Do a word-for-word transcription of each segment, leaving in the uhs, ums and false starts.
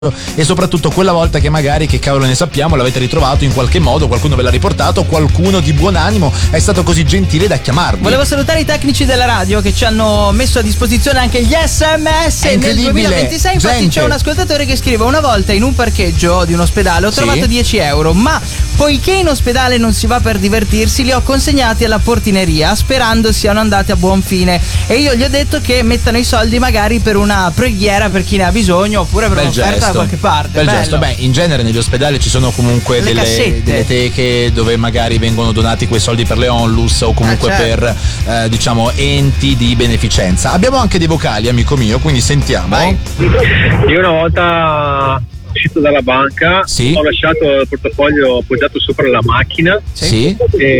e soprattutto quella volta che magari, che cavolo ne sappiamo, l'avete ritrovato in qualche modo, qualcuno ve l'ha riportato, qualcuno di buon animo è stato così gentile da chiamarvi. Volevo salutare i tecnici della radio che ci hanno messo a disposizione anche gli S M S nel duemilaventisei. Infatti gente. C'è un ascoltatore che scrive: una volta in un parcheggio di un ospedale ho trovato sì. dieci euro, ma poiché in ospedale non si va per divertirsi, li ho consegnati alla portineria sperando siano andati a buon fine, e io gli ho detto che mettano i soldi magari per una preghiera per chi ne ha bisogno, oppure per un'offerta da qualche parte. Bel Bello. gesto. Beh, in genere negli ospedali ci sono comunque delle, delle teche dove magari vengono donati quei soldi per le onlus o comunque ah, certo. per eh, diciamo enti di beneficenza. Abbiamo anche dei vocali, amico mio, quindi sentiamo. Vai. Io una volta uscito dalla banca sì. ho lasciato il portafoglio appoggiato sopra la macchina sì.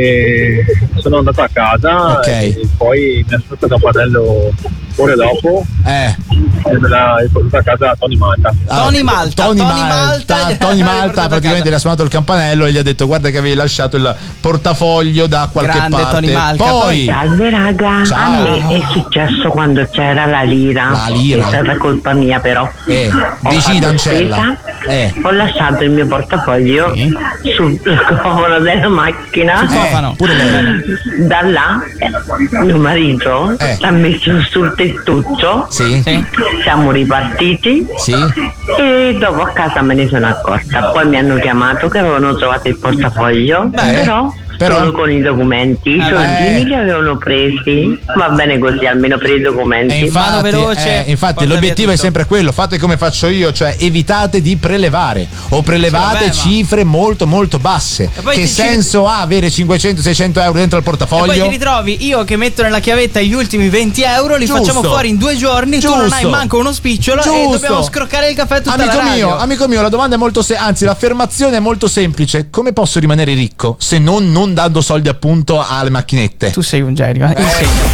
e sono andato a casa okay. e poi mi è stato da pannello ore dopo eh. e me l'ha portato a casa Tony Malta. Tony Malta Tony, Tony Malta, Malta, Tony Malta praticamente le ha suonato il campanello e gli ha detto: guarda che avevi lasciato il portafoglio da qualche Grande parte. Tony Malta. Poi salve raga, ciao. A me è successo quando c'era la lira, la lira. è stata colpa mia però eh, dici Ancella eh. ho lasciato il mio portafoglio sì. sul cofano della macchina, eh, pure lei. Da là mio marito eh. l'ha messo sul tettuccio sì. sì. siamo ripartiti sì. e dopo a casa me ne sono accorta, poi mi hanno chiamato che avevano trovato il portafoglio. Beh. però Però... solo con i documenti, i soldini li avevano presi, va bene così, almeno per i documenti. E infatti, veloce, eh, infatti l'obiettivo è sempre quello, fate come faccio io, cioè evitate di prelevare o prelevate sì, vabbè, cifre ma... molto molto basse. Che senso ci... ha avere cinquecento seicento euro dentro al portafoglio? E poi ti ritrovi io che metto nella chiavetta gli ultimi venti euro, li Giusto. facciamo fuori in due giorni, Giusto. tu non hai manco uno spicciolo Giusto. e dobbiamo scroccare il caffè tutta amico la radio. mio, amico mio, la domanda è molto se- anzi l'affermazione è molto semplice: come posso rimanere ricco se non non dando soldi appunto alle macchinette? Tu sei un genio, eh? eh.